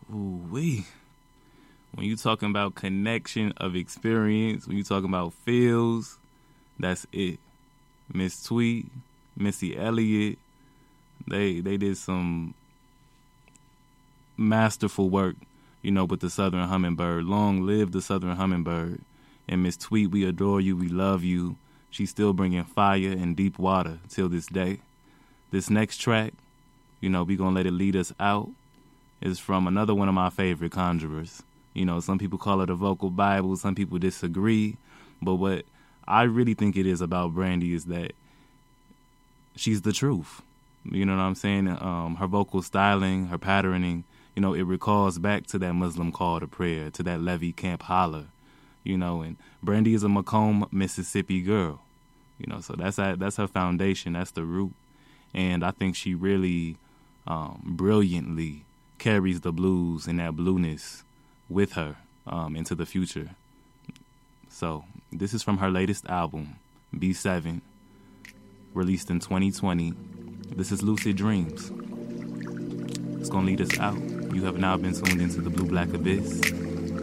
Ooh-wee. When you talking about connection of experience, when you talking about feels, that's it. Miss Tweet, Missy Elliott, they did some masterful work, with the Southern Hummingbird. Long live the Southern Hummingbird. And Miss Tweet, we adore you, we love you. She's still bringing fire and deep water till this day. This next track, we gonna let it lead us out, is from another one of my favorite conjurers. Some people call it a vocal Bible, some people disagree, but what I really think it is about Brandy is that she's the truth. You know what I'm saying? Her vocal styling, her patterning, it recalls back to that Muslim call to prayer, to that Levy Camp holler, and Brandy is a Macomb, Mississippi girl, so that's her foundation, that's the root, and I think she really brilliantly carries the blues and that blueness with her into the future. So this is from her latest album, B7, released in 2020. This is Lucid Dreams. It's gonna lead us out. You have now been tuned into the Blue Black Abyss.